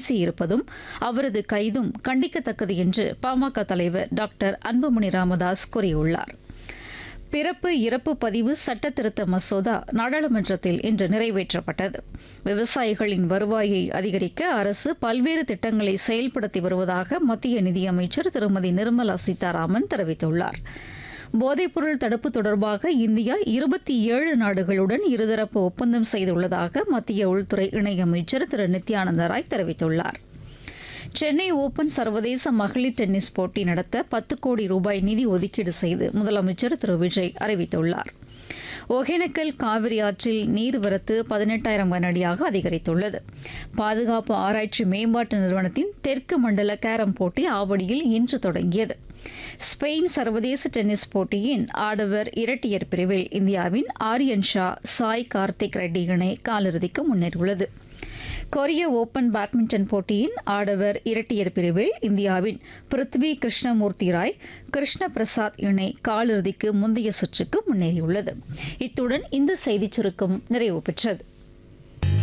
பேசியிருப்பதும் அவரது கைதும் கண்டிக்கத்தக்கது என்று பாமக தலைவர் டாக்டர் அன்புமணி ராமதாஸ் கூறியுள்ளார். பிறப்பு இறப்பு பதிவு சட்ட திருத்த மசோதா நாடாளுமன்றத்தில் இன்று நிறைவேற்றப்பட்டது. விவசாயிகளின் வருவாயை அதிகரிக்க அரசு பல்வேறு திட்டங்களை செயல்படுத்தி வருவதாக மத்திய நிதியமைச்சர் திருமதி நிர்மலா சீதாராமன் தெரிவித்துள்ளார். போதைப்பொருள் தடுப்பு தொடர்பாக இந்தியா 27 நாடுகளுடன் இருதரப்பு ஒப்பந்தம் செய்துள்ளதாக மத்திய உள்துறை இணையமைச்சர் திரு நித்யானந்த ராய் தெரிவித்துள்ளார். சென்னை ஓபன் சர்வதேச மகளிர் டென்னிஸ் போட்டி நடத்த 10 கோடி ரூபாய் நிதி ஒதுக்கீடு செய்து முதலமைச்சர் திரு விஜய் அறிவித்துள்ளார். ஒகேனக்கல் காவிரி ஆற்றில் நீர்வரத்து 18,000 கனஅடியாக அதிகரித்துள்ளது. பாதுகாப்பு ஆராய்ச்சி மேம்பாட்டு நிறுவனத்தின் தெற்கு மண்டல கேரம் போட்டி ஆவடியில் இன்று தொடங்கியது. ஸ்பெயின் சர்வதேச டென்னிஸ் போட்டியின் ஆடவர் இரட்டையர் பிரிவில் இந்தியாவின் ஆரியன் ஷா சாய் கார்த்திக் ரெட்டி இணை காலிறுதிக்கு முன்னேறியுள்ளது. கொரிய ஓபன் பேட்மிண்டன் போட்டியின் ஆடவர் இரட்டையர் பிரிவில் இந்தியாவின் பிருத்வி கிருஷ்ணமூர்த்தி ராய் கிருஷ்ண பிரசாத் இணை காலிறுதிக்கு முந்தைய சுற்றுக்கு முன்னேறியுள்ளது. இத்துடன் இந்த செய்திச் சுருக்கம் நிறைவு பெற்றது.